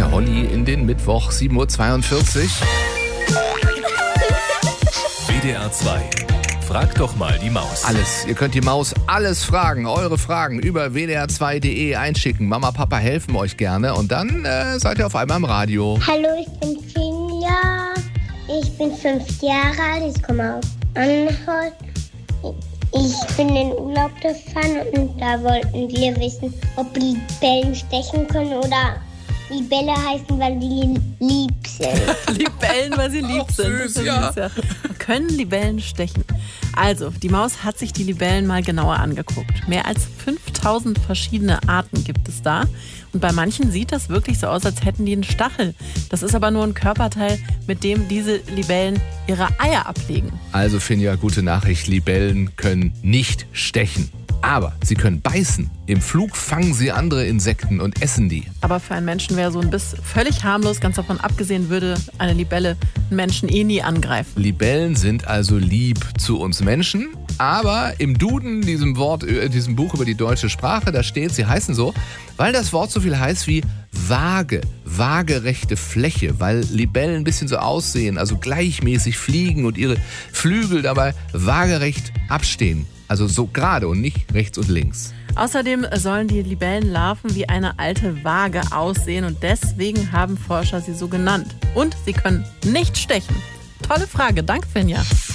der Holly in den Mittwoch, 7.42 Uhr. WDR 2. Frag doch mal die Maus. Alles, ihr könnt die Maus alles fragen, eure Fragen über wdr2.de einschicken. Mama, Papa helfen euch gerne und dann seid ihr auf einmal im Radio. Hallo, ich bin Finja. Ich bin 5 Jahre alt. Ich komme aus Anhalt. Ich bin in Urlaub gefahren und da wollten wir wissen, ob Libellen stechen können oder Libelle heißen, weil die lieb sind. Libellen, weil sie lieb sind. Süß, ja. Können Libellen stechen? Also, die Maus hat sich die Libellen mal genauer angeguckt. Mehr als 5000 verschiedene Arten gibt es da. Und bei manchen sieht das wirklich so aus, als hätten die einen Stachel. Das ist aber nur ein Körperteil, mit dem diese Libellen ihre Eier ablegen. Also Finja, gute Nachricht, Libellen können nicht stechen. Aber sie können beißen. Im Flug fangen sie andere Insekten und essen die. Aber für einen Menschen wäre so ein Biss völlig harmlos. Ganz davon abgesehen würde eine Libelle einen Menschen nie angreifen. Libellen sind also lieb zu uns Menschen. Aber im Duden, diesem Buch über die deutsche Sprache, da steht, sie heißen so, weil das Wort so viel heißt wie waagerechte Fläche, weil Libellen ein bisschen so aussehen, also gleichmäßig fliegen und ihre Flügel dabei waagerecht abstehen. Also so gerade und nicht rechts und links. Außerdem sollen die Libellenlarven wie eine alte Waage aussehen und deswegen haben Forscher sie so genannt. Und sie können nicht stechen. Tolle Frage, danke Finja.